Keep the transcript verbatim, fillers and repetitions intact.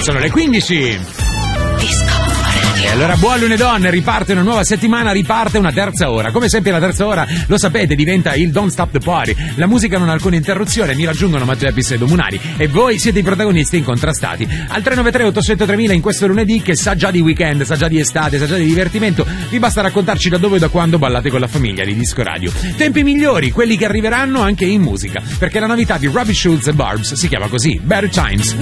Sono le quindici. E allora buon lunedì, riparte una nuova settimana, riparte una terza ora. Come sempre la terza ora, lo sapete, diventa il Don't Stop the Party. La musica non ha alcuna interruzione, mi raggiungono Maggeppis e Domunari e voi siete i protagonisti incontrastati. Al tre nove tre otto zero zero mille in questo lunedì che sa già di weekend, sa già di estate, sa già di divertimento, vi basta raccontarci da dove e da quando ballate con la famiglia di Disco Radio. Tempi migliori, quelli che arriveranno anche in musica, perché la novità di Robbie Schulz e Barbs si chiama così, Better Times.